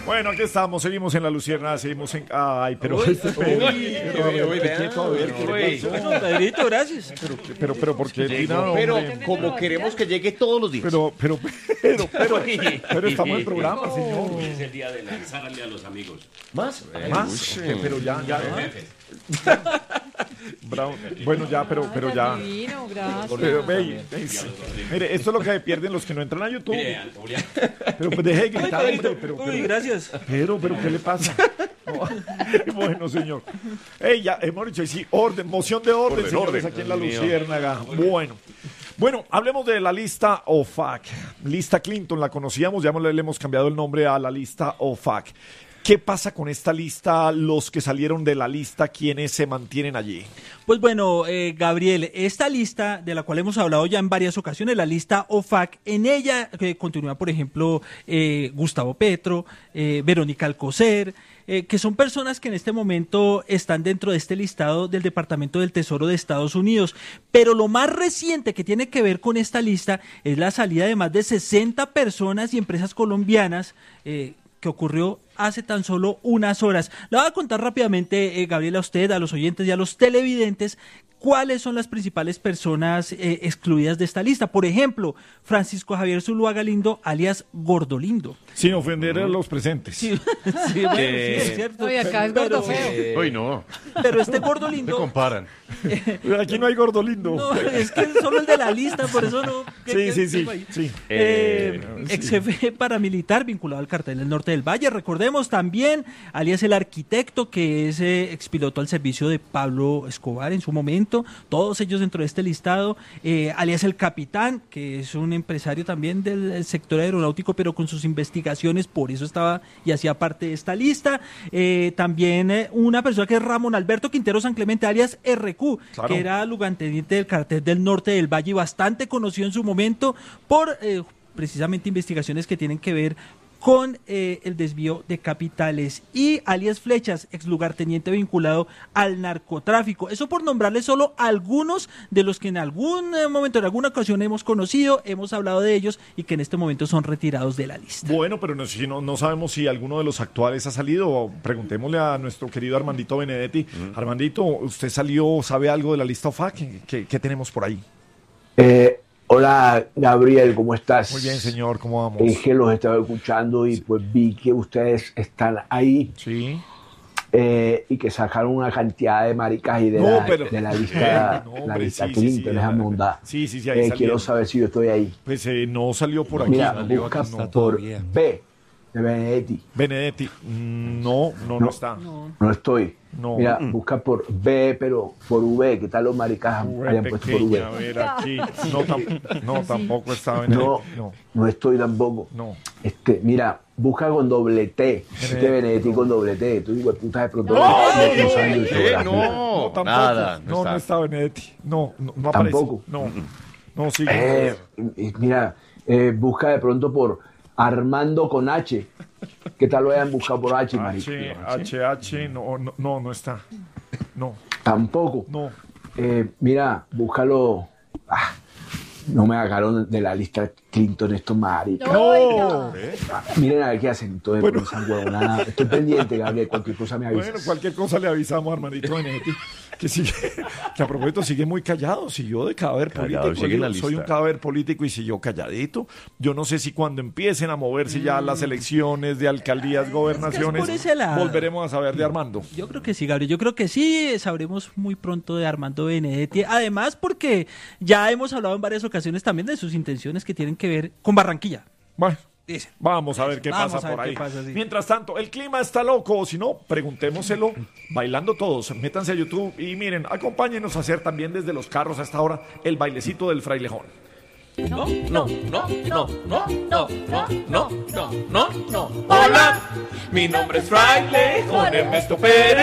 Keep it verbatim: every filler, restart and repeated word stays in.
Bueno, aquí estamos, seguimos en La Lucierna, seguimos en... Ay, pero... Uy, este Pedro, uy, pero, a ver, uy, qué quieto, a ver, ¿qué le pasó? Bueno, Pedrito, gracias. Pero, pero, pero, ¿por qué tira, Pero hombre? como queremos que llegue todos los días. Pero, pero, pero, pero, pero estamos en programa, señor. Hoy es el día de lanzarle a los amigos. ¿Más? Más, eh, pero ya, ya. Bravo. Bueno, ya, pero, pero ya. Divino, gracias. Pero, ve, es- mire, esto es lo que pierden los que no entran a YouTube. Mire, Antonia, Pero pues deje de gritar, hombre, pero, Uy, pero, gracias. pero, pero, ¿qué le pasa? No. Bueno, señor. Ey, ya, hemos dicho, sí, orden, moción de orden, Orden, señores, orden. aquí en La Dios mío. Luciérnaga. Bueno. Bueno, hablemos de la lista O F A C. Lista Clinton, la conocíamos, ya le hemos cambiado el nombre a la lista O F A C. ¿Qué pasa con esta lista, los que salieron de la lista, quienes se mantienen allí? Pues bueno, eh, Gabriel, esta lista de la cual hemos hablado ya en varias ocasiones, la lista O F A C, en ella eh, continúa, por ejemplo, eh, Gustavo Petro, eh, Verónica Alcocer, eh, que son personas que en este momento están dentro de este listado del Departamento del Tesoro de Estados Unidos. Pero lo más reciente que tiene que ver con esta lista es la salida de más de sesenta personas y empresas colombianas, eh, que ocurrió hace tan solo unas horas. Le voy a contar rápidamente, eh, Gabriel, a usted, a los oyentes y a los televidentes, cuáles son las principales personas eh, excluidas de esta lista. Por ejemplo, Francisco Javier Zuluaga Lindo, alias Gordolindo. Sin ofender a los presentes. Sí, sí, bueno, sí, es cierto. Uy, acá es gordo Pero- feo. Uy, no. Pero este Se Gordolindo... comparan. Aquí no hay gordo lindo. No, es que es solo el de la lista, por eso no... Sí, sí, sí, sí. Eh, Eh, ex jefe paramilitar vinculado al cartel del Norte del Valle. Recordemos también, alias el arquitecto, que es eh, expiloto al servicio de Pablo Escobar en su momento. Todos ellos dentro de este listado. Eh, alias el capitán, que es un empresario también del, del sector aeronáutico, pero con sus investigaciones, por eso estaba y hacía parte de esta lista. Eh, también eh, una persona que es Ramón Alberto Quintero San Clemente, alias R Q, Claro. que era lugarteniente del cartel del Norte del Valle y bastante conocido en su momento por eh, precisamente investigaciones que tienen que ver con eh, el desvío de capitales. Y alias Flechas, ex lugarteniente vinculado al narcotráfico. Eso por nombrarle solo algunos de los que en algún eh, momento, en alguna ocasión hemos conocido, hemos hablado de ellos y que en este momento son retirados de la lista. Bueno, pero no, si no, no sabemos si alguno de los actuales ha salido. Preguntémosle a nuestro querido Armandito Benedetti. Armandito, ¿usted salió, sabe algo de la lista O F A C? ¿Qué, qué- qué tenemos por ahí? Eh, hola, Gabriel, ¿cómo estás? Muy bien, señor, ¿cómo vamos? Es que los estaba escuchando y pues vi que ustedes están ahí Sí. eh, y que sacaron una cantidad de maricas y de, No, la, pero- de la lista, No, la hombre, lista sí, sí, Clinton, sí, esa ah, mondad. sí, sí, sí, ahí Eh, salieron. quiero saber si yo estoy ahí. Pues eh, no salió por aquí. Mira, Salió busca aquí, no. por todavía. B de Benedetti. Benedetti, mm, no, no, no, No. está. No estoy. No. Mira, Mm. busca por B, pero por V. ¿Qué tal los maricas V hayan puesto por pequeña, a V? ver aquí. No, tam- no tampoco está Benedetti. No, No, no estoy tampoco. no. Este, mira, busca con doble T. Este Benedetti. Benedetti con doble T. Tú, hijo de puta, de pronto. No, no, no, no sabes de Eh, geografía. no, tampoco. nada. No, no está. está Benedetti. No, no, no aparece. Tampoco. No, no, sí. Eh, y- mira, eh, busca de pronto por Armando con H. ¿Qué tal lo hayan buscado por H, marico? H, H, H, no, no, no, no está. No, Tampoco. no. Eh, mira, búscalo. Ah, no me sacaron de la lista Clinton estos maricas. No. Ah, miren a ver qué hacen entonces Bueno. por esa huevonada. Estoy pendiente, Gabriel. Cualquier cosa me avisas. Bueno, cualquier cosa le avisamos a Armandito Benedetti, que sigue, que a propósito sigue muy callado, siguió de cadáver Callado, político. sigue en la Digo, soy lista. un cadáver político y siguió calladito. Yo no sé si cuando empiecen a moverse ya las elecciones de alcaldías, gobernaciones, por ese lado. volveremos a saber de Armando. Yo creo que sí, Gabriel. Yo creo que sí, sabremos muy pronto de Armando Benedetti. Además, porque ya hemos hablado en varias ocasiones también de sus intenciones que tienen que ver con Barranquilla. Bueno, Dicen. vamos a ver qué Vamos pasa a ver por qué ahí. pasa, sí. Mientras tanto, el clima está loco. Si no, preguntémoselo bailando todos. Métanse a YouTube y miren, acompáñenos a hacer también desde los carros a esta hora el bailecito del frailejón. no, no, no, no, no, no, no, no, no, no, no. Hola, mi nombre es Fraile, con Ernesto Pérez.